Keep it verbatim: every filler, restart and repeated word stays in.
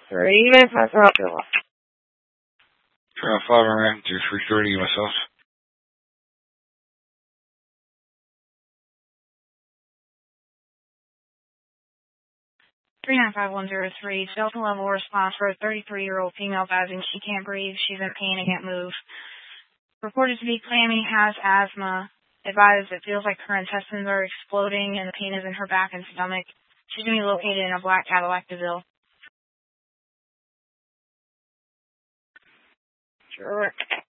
three minutes past the hospital. Trail five around to three thirty myself. three nine five one zero three, Delta level response for a thirty-three-year-old female advising she can't breathe, she's in pain and can't move. Reported to be clammy, has asthma. Advised it feels like her intestines are exploding and the pain is in her back and stomach. She's going to be located in a black Cadillac DeVille. Sure.